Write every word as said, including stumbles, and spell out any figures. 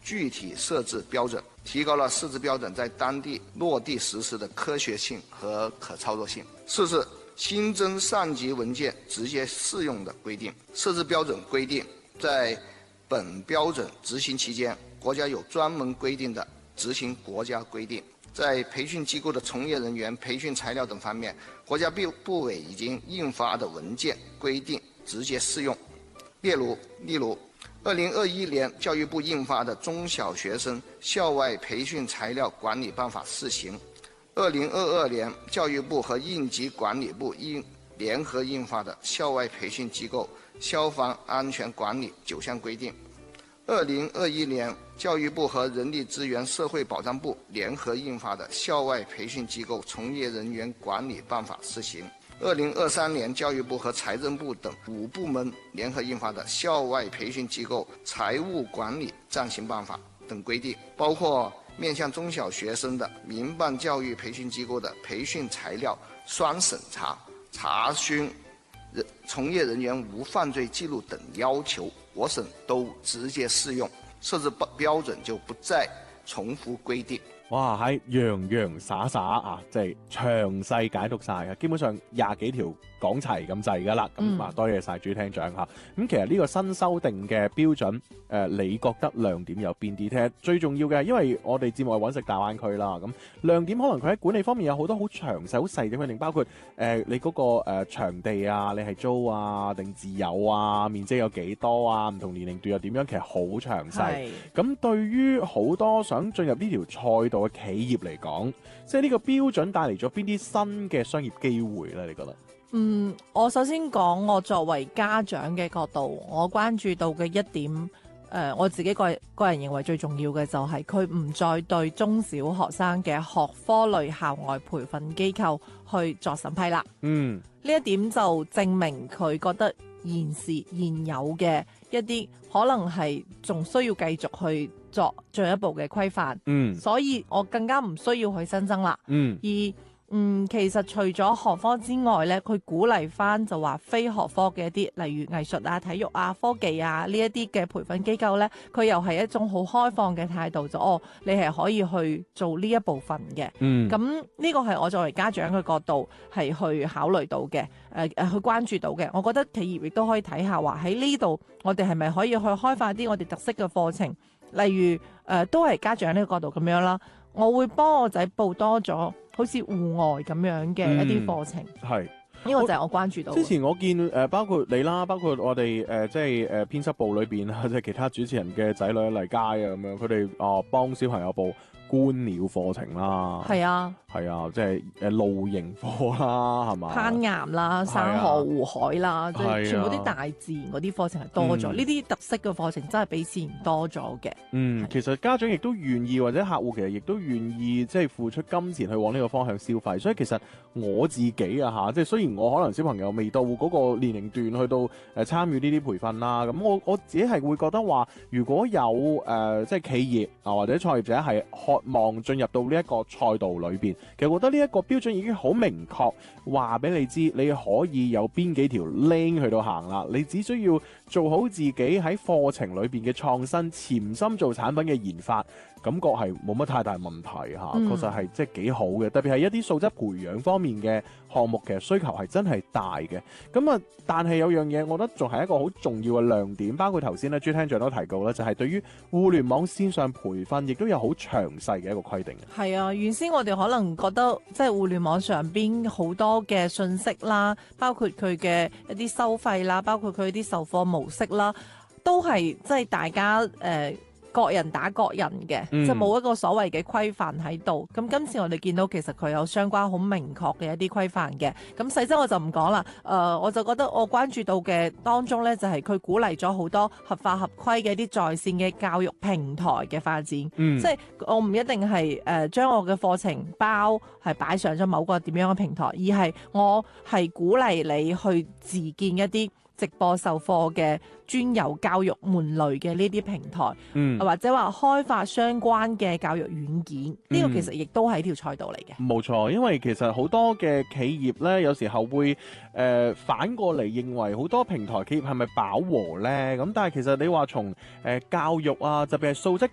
具體設置標準，提高了設置標準在當地落地實施的科學性和可操作性。四是新增上級文件直接適用的規定。設置標準規定，在本標準執行期間，國家有專門規定的執行國家規定。在培訓機構的從業人員培訓材料等方面，國家部部委已經印發的文件規定直接適用。例如，例如，二零二一年教育部印發的中小學生校外培訓材料管理辦法試行，二零二二年教育部和應急管理部印聯合印發的校外培訓機構消防安全管理九項規定。二零二一年，教育部和人力資源社會保障部聯合印發的校外培訓機構從業人員管理辦法試行。二零二三年，教育部和財政部等五部門聯合印發的校外培訓機構財務管理暫行辦法等規定，包括面向中小學生的民辦教育培訓機構的培訓材料雙審查、查詢人從業人員無犯罪記錄等要求，我省都直接適用，設置標準就不再重複規定。 哇，係洋洋灑灑啊，即係詳細解讀晒嘅，基本上廿幾條講齊咁滯噶啦。咁啊，多謝晒朱廳長吓。咁其實呢個新修訂嘅標準，誒、呃，你覺得亮點有邊啲？聽最重要嘅，因為我哋節目係揾食大灣區啦。咁亮點可能佢喺管理方面有好多好詳細、好細嘅規定，包括誒、呃、你嗰、那個誒、呃、場地啊，你係租啊定自有啊，面積有幾多啊，唔同年齡段又點樣，其實好詳細。咁對於好多想進入呢條賽道嘅企業嚟講，即係呢個標準帶嚟咗邊啲新嘅商業機會咧？你覺得？ 嗯，我首先講我作為家長嘅角度，我關注到嘅一點，誒、呃，我自己個個人認為最重要嘅就係佢唔再對中小學生嘅學科類校外培訓機構去作審批啦。嗯，呢一點就證明佢覺得現時現有嘅一啲可能係仲需要繼續去作進一步嘅規範。嗯，所以我更加唔需要去新增啦。嗯，而嗯，其實除咗學科之外咧，佢鼓勵翻就話非學科嘅一啲，例如藝術啊、體育啊、科技啊呢一啲嘅培訓機構咧，佢又係一種好開放嘅態度，就哦，你係可以去做呢一部分嘅。嗯，咁呢個係我作為家長嘅角度係去考慮到嘅，誒、呃、誒去關注到嘅。我覺得企業亦都可以睇下話喺呢度，我哋係咪可以去開發啲我哋特色嘅課程，例如誒、呃、都係家長呢個角度咁樣啦。我會幫我仔報多咗好似戶外咁樣嘅一啲課程，係、嗯、呢個就係我關注到。之前我見誒、呃，包括你啦，包括我哋誒、呃，即係誒編輯部裏邊啊，即係其他主持人嘅仔女嚟街啊，咁樣佢哋啊幫小朋友報觀鳥課程啦，係啊，係啊，即係誒露營課啦，係嘛，攀岩啦、山河湖海啦，即係、啊、全部啲大自然嗰啲課程係多咗，呢啲、嗯、特色嘅課程真係比以前多咗嘅。嗯，其實家長亦都願意，或者客戶其實亦都願意，即係付出金錢去往呢個方向消費。所以其實我自己啊吓，即係雖然我可能小朋友未到嗰個年齡段去到誒參與呢啲培訓啦，咁我我自己係會覺得話，如果有誒、呃、即係企業啊或者創業者係渴望進入到呢一個賽道裏邊，其實我覺得呢一個標準已經好明確，話俾你知你可以有邊幾條 lane 去到行啦。你只需要做好自己喺課程裏邊嘅創新，潛心做產品嘅研發，感覺係冇乜太大問題嚇，嗯、確實係即係幾好嘅。特別係一啲素質培養方面嘅項目，其實需求係真係大嘅。咁啊，但係有樣嘢，我覺得仲係一個好重要嘅亮點，包括頭先咧朱廳長都提到咧，就係、是、對於互聯網線上培訓，亦都有好詳細嘅一個規定。係啊，原先我哋可能覺得即係互聯網上邊好多嘅信息啦，包括佢嘅一啲收費啦，包括佢啲授課模式啦，都係即係大家誒。呃各人打各人嘅，嗯、就冇一個所謂嘅規範喺度。咁今次我哋見到其實佢有相關好明確嘅一啲規範嘅。咁細則我就唔講啦。誒、呃，我就覺得我關注到嘅當中呢，就係、是、佢鼓勵咗好多合法合規嘅一啲在線嘅教育平台嘅發展。嗯、即係我唔一定係誒將我嘅課程包係擺上咗某個點樣嘅平台，而係我係鼓勵你去自建一啲直播授課嘅專有教育門類嘅呢啲平台，嗯、或者話開發相關嘅教育軟件，呢、嗯、個其實亦都係條賽道嚟嘅。冇錯，因為其實好多嘅企業呢，有時候會誒、呃、反過嚟認為好多平台企業係咪飽和呢？咁但係其實你話從誒教育啊，特別係素質